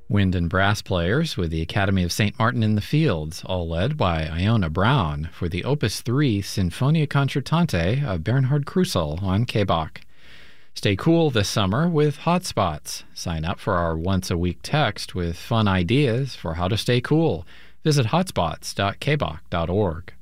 Wind and brass players with the Academy of St. Martin in the Fields, all led by Iona Brown for the Opus 3 Sinfonia Concertante of Bernhard Krusel on K-Bach. Stay cool this summer with Hotspots. Sign up for our once-a-week text with fun ideas for how to stay cool. Visit hotspots.kbach.org.